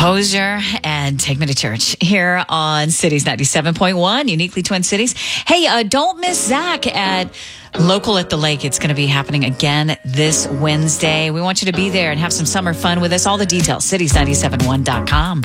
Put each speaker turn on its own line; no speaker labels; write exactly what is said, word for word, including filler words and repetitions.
Hozier and Take Me to Church here on Cities ninety-seven point one, uniquely Twin Cities. Hey, uh, don't miss Zach at Local at the Lake. It's going to be happening again this Wednesday. We want you to be there and have some summer fun with us. All the details, cities nine seven one dot com.